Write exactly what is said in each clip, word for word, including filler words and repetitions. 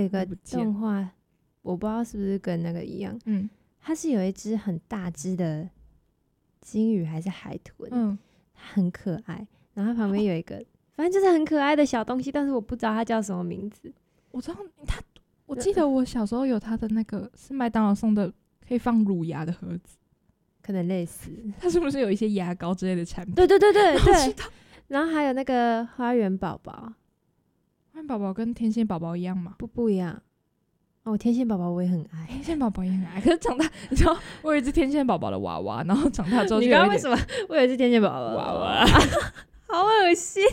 一个动画，我不知道是不是跟那个一样，嗯，它是有一只很大只的金鱼还是海豚，嗯，它很可爱，然后它旁边有一个、哦、反正就是很可爱的小东西，但是我不知道它叫什么名字。 我知道它，我记得我小时候有它的那个是麦当劳送的可以放乳牙的盒子， 可能类似。 它是不是有一些牙膏之类的产品？ 对对对对对。然后还有那个花园宝宝， 花园宝宝跟天线宝宝一样吗？ 不不一样。哦，天线宝宝我也很爱， 天线宝宝也很爱。可是长大，你知道，我有一只天线宝宝的娃娃，然后长大之后就有一点， 你刚刚为什么我有一只天线宝宝的娃娃？好恶心，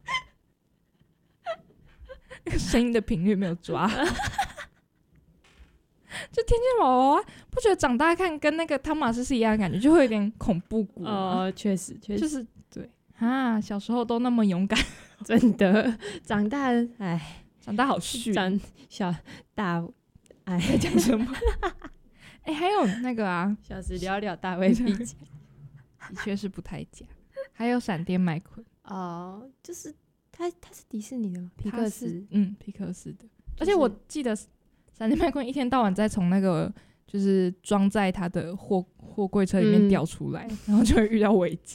那个声音的频率没有抓。就天线宝宝娃娃，不觉得长大看跟那个汤马斯是一样的感觉，就会有点恐怖谷哦，确实，确实就是对啊，小时候都那么勇敢， 真的，长大哎， 长大好逊， 长小大。哎， 在讲什么？哎、欸，还有那个啊， 小时了了，大未必佳， 的确是不太假。还有闪电麦昆哦，就是他，他是迪士尼的吗？皮克斯， 嗯，皮克斯的。就是、而且我记得闪电麦昆一天到晚在从那个就是装在他的货货柜车里面掉出来，嗯、然后就会遇到危机。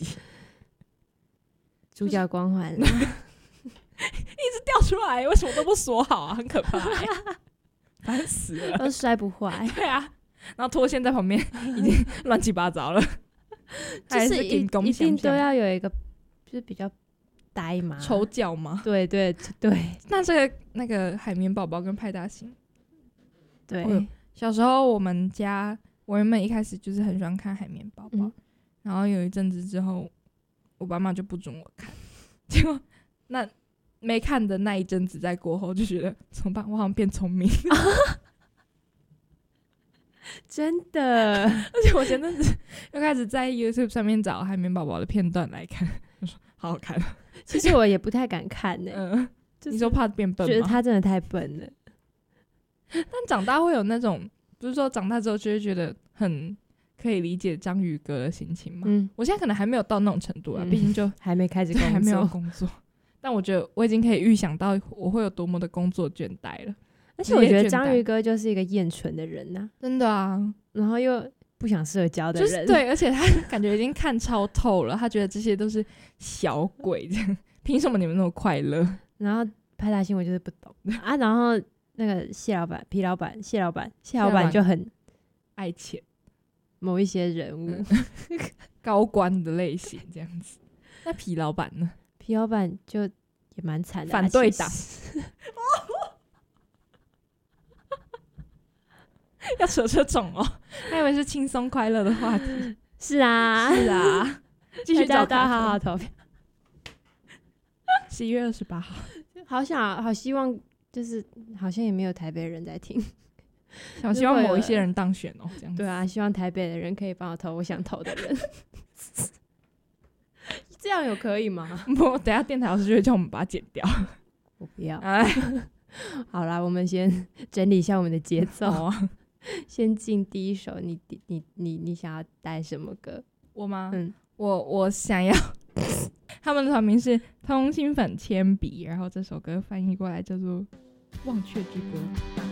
主角光环，一直掉出来，为什么都不锁好啊？很可怕、欸。烦死了， 都摔不坏。 对啊，然后拖线在旁边已经乱七八糟了， 就是一一定都要有一个，就是比较呆嘛， 丑角嘛。 对对对。 那这个那个海绵宝宝跟派大星， 对、 哦，小时候我们家我原本一开始就是很喜欢看海绵宝宝、嗯，然后有一阵子之后，我爸妈就不准我看，结果那。没看的那一阵子，在过后就觉得怎么办？我好像变聪明， 真的。 而且我前阵子又开始在 YouTube 上面找海绵宝宝的片段来看，我说好好看。 其实我也不太敢看呢、欸嗯就是，你说怕变笨吗？ 觉得他真的太笨了。 但长大会有那种，不是说长大之后就会觉得很可以理解章鱼哥的心情吗？嗯，我现在可能还没有到那种程度啊，毕、嗯、竟就还没开始工作， 还没有工作。但我觉得我已经可以预想到我会有多么的工作倦怠了， 而且我觉得章鱼哥就是一个厌蠢的人呐、啊， 真的啊， 然后又不想社交的人， 就是对，而且他感觉已经看超透了，他觉得这些都是小鬼，这样凭什么你们那么快乐？ 然后派大星我就是不懂啊，然后那个谢老板、皮老板、谢老板、谢老板就很爱钱， 某一些人物、 嗯、高官的类型这样子。那皮老板呢？ 皮老板就也蛮惨的、啊， 反对党要扯这种哦，还以为是轻松快乐的话题。 是啊， 是啊，继续找大家好好投票。 十一月二十八号， 好想好希望，就是好像也没有台北人在听， 想希望某一些人当选哦，这样子。 对啊，希望台北的人可以帮我投我想投的人。这样有可以吗？ 不，等一下电台老师就会叫我们把它剪掉。 我不要。哎，好啦，我们先整理一下我们的节奏啊。先进第一首，你你你你想要带什么歌？ 我吗？嗯，我我想要，他们的团名是通心粉铅笔，然后这首歌翻译过来叫做《忘却之歌》。